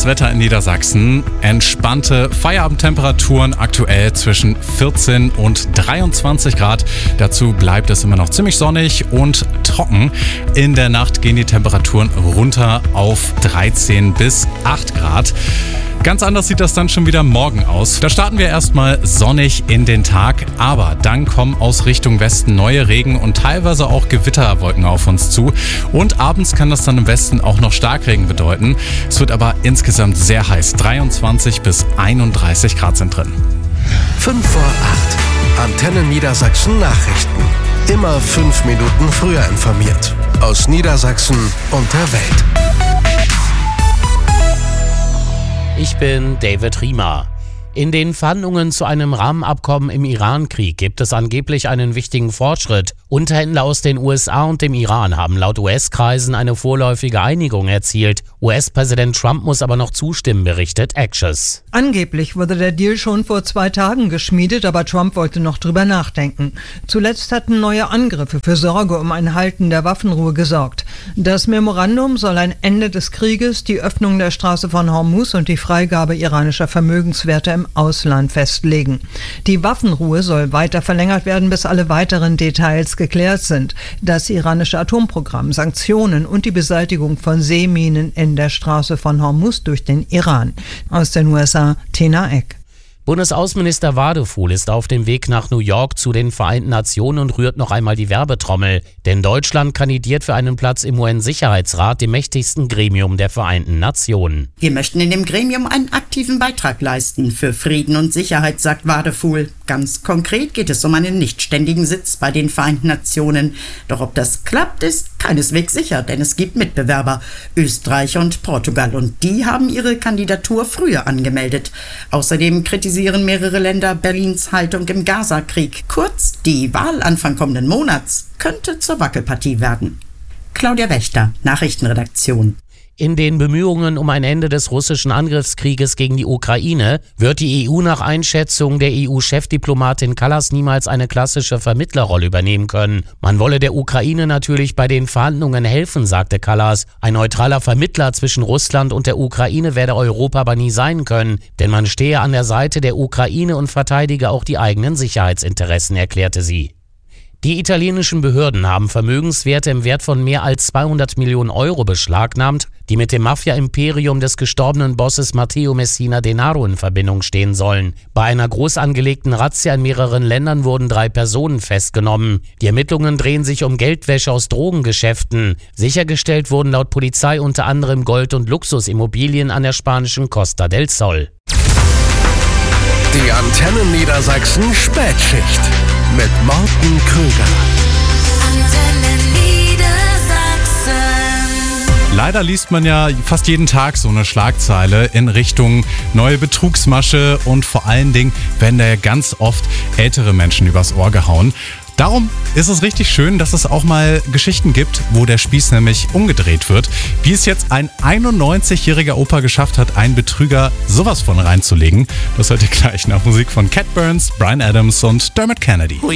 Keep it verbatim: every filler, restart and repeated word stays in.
Wetter in Niedersachsen. Entspannte Feierabendtemperaturen, aktuell zwischen vierzehn und dreiundzwanzig Grad. Dazu bleibt es immer noch ziemlich sonnig und trocken. In der Nacht gehen die Temperaturen runter auf dreizehn bis acht Grad. Ganz anders sieht das dann schon wieder morgen aus. Da starten wir erstmal sonnig in den Tag, aber dann kommen aus Richtung Westen neue Regen- und teilweise auch Gewitterwolken auf uns zu. Und abends kann das dann im Westen auch noch Starkregen bedeuten. Es wird aber insgesamt sehr heiß. dreiundzwanzig bis einunddreißig Grad sind drin. fünf vor acht. Antenne Niedersachsen Nachrichten. Immer fünf Minuten früher informiert. Aus Niedersachsen und der Welt. Ich bin David Riemer. In den Verhandlungen zu einem Rahmenabkommen im Iran-Krieg gibt es angeblich einen wichtigen Fortschritt. Unterhändler aus den U S A und dem Iran haben laut U S-Kreisen eine vorläufige Einigung erzielt. U S-Präsident Trump muss aber noch zustimmen, berichtet Axios. Angeblich wurde der Deal schon vor zwei Tagen geschmiedet, aber Trump wollte noch drüber nachdenken. Zuletzt hatten neue Angriffe für Sorge um ein Halten der Waffenruhe gesorgt. Das Memorandum soll ein Ende des Krieges, die Öffnung der Straße von Hormuz und die Freigabe iranischer Vermögenswerte im Ausland festlegen. Die Waffenruhe soll weiter verlängert werden, bis alle weiteren Details geklärt sind. Das iranische Atomprogramm, Sanktionen und die Beseitigung von Seeminen in der Straße von Hormuz durch den Iran. Aus den U S A, Tena Eck. Bundesaußenminister Wadefuhl ist auf dem Weg nach New York zu den Vereinten Nationen und rührt noch einmal die Werbetrommel. Denn Deutschland kandidiert für einen Platz im U N-Sicherheitsrat, dem mächtigsten Gremium der Vereinten Nationen. Wir möchten in dem Gremium einen aktiven Beitrag leisten für Frieden und Sicherheit, sagt Wadefuhl. Ganz konkret geht es um einen nichtständigen Sitz bei den Vereinten Nationen. Doch ob das klappt, ist keineswegs sicher, denn es gibt Mitbewerber, Österreich und Portugal. Und die haben ihre Kandidatur früher angemeldet. Außerdem kritisieren mehrere Länder Berlins Haltung im Gaza-Krieg. Kurz, die Wahl Anfang kommenden Monats könnte zur Wackelpartie werden. Claudia Wächter, Nachrichtenredaktion. In den Bemühungen um ein Ende des russischen Angriffskrieges gegen die Ukraine wird die E U nach Einschätzung der E U-Chefdiplomatin Kallas niemals eine klassische Vermittlerrolle übernehmen können. Man wolle der Ukraine natürlich bei den Verhandlungen helfen, sagte Kallas. Ein neutraler Vermittler zwischen Russland und der Ukraine werde Europa aber nie sein können, denn man stehe an der Seite der Ukraine und verteidige auch die eigenen Sicherheitsinteressen, erklärte sie. Die italienischen Behörden haben Vermögenswerte im Wert von mehr als zweihundert Millionen Euro beschlagnahmt, die mit dem Mafia-Imperium des gestorbenen Bosses Matteo Messina Denaro in Verbindung stehen sollen. Bei einer groß angelegten Razzia in mehreren Ländern wurden drei Personen festgenommen. Die Ermittlungen drehen sich um Geldwäsche aus Drogengeschäften. Sichergestellt wurden laut Polizei unter anderem Gold- und Luxusimmobilien an der spanischen Costa del Sol. Die Antenne Niedersachsen Spätschicht mit Morten Krüger. Antenne Niedersachsen. Leider liest man ja fast jeden Tag so eine Schlagzeile in Richtung neue Betrugsmasche und vor allen Dingen werden da ja ganz oft ältere Menschen übers Ohr gehauen. Darum ist es richtig schön, dass es auch mal Geschichten gibt, wo der Spieß nämlich umgedreht wird. Wie es jetzt ein einundneunzigjähriger Opa geschafft hat, einen Betrüger sowas von reinzulegen. Das hört ihr gleich nach Musik von Cat Burns, Bryan Adams und Dermot Kennedy.